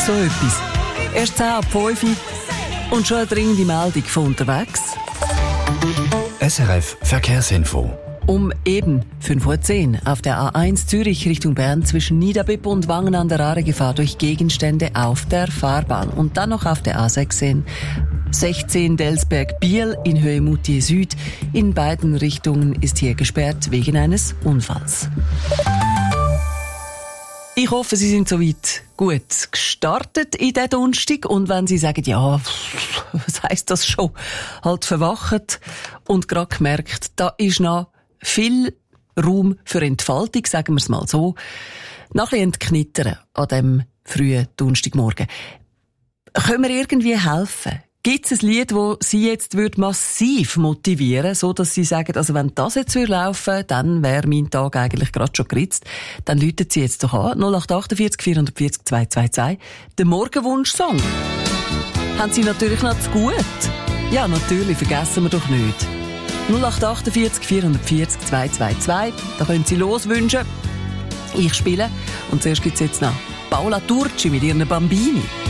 so etwas. Erst 10 ab 5 und schon eine dringende Meldung von unterwegs. SRF Verkehrsinfo. Um eben 5:10 Uhr auf der A1 Zürich Richtung Bern zwischen Niederbipp und Wangen an der Aare Gefahr durch Gegenstände auf der Fahrbahn. Und dann noch auf der A16 Delsberg-Biel in Höhe Moutier Süd. In beiden Richtungen ist hier gesperrt wegen eines Unfalls. Ich hoffe, Sie sind soweit gut gestartet in diesen Donnerstag. Und wenn Sie sagen, ja, was heisst das schon? Halt verwacht und gerade gemerkt, da ist noch viel Raum für Entfaltung, sagen wir es mal so. Noch ein bisschen entknittern an diesem frühen Donnerstagmorgen. Können wir irgendwie helfen? Gibt es ein Lied, das Sie jetzt massiv motivieren würde, so dass Sie sagen, also wenn das jetzt laufen würde, dann wäre mein Tag eigentlich gerade schon geritzt. Dann läuten Sie jetzt doch an. 0848 440 222. Der Morgenwunsch-Song. Haben Sie natürlich noch zu gut? Ja, natürlich, vergessen wir doch nicht. 0848 440 222. Da können Sie loswünschen. Ich spiele. Und zuerst gibt es jetzt noch Paola Turci mit ihren Bambini.